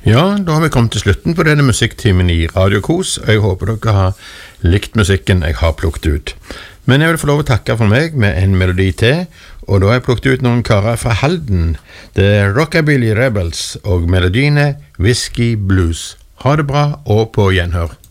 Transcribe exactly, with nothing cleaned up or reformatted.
Ja, da har vi kommet til slutten på denne musikktimen i Radio Kos, og jeg håper dere har likt musikken jeg har plukket ut. Men jeg vil få lov å takke for meg med en melodi til, og da har jeg plukket ut noen karer fra Halden. Det er Rockabilly Rebels, og melodien er Whiskey Blues. Ha det bra, og på gjenhør.